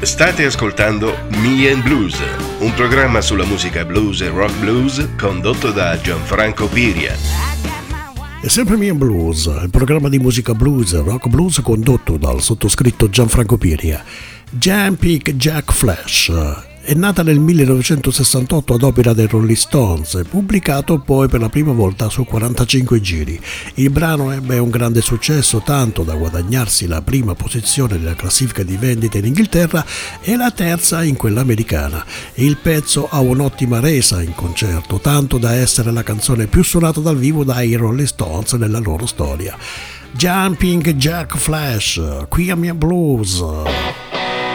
State ascoltando Me and Blues, un programma sulla musica blues e rock blues condotto da Gianfranco Piria. È sempre Me and Blues, il programma di musica blues e rock blues condotto dal sottoscritto Gianfranco Piria. Jumping Jack Flash è nata nel 1968 ad opera dei Rolling Stones e pubblicato poi per la prima volta su 45 giri. Il brano ebbe un grande successo, tanto da guadagnarsi la prima posizione nella classifica di vendite in Inghilterra e la terza in quella americana. Il pezzo ha un'ottima resa in concerto, tanto da essere la canzone più suonata dal vivo dai Rolling Stones nella loro storia. Jumping Jack Flash, qui a Me and Blues.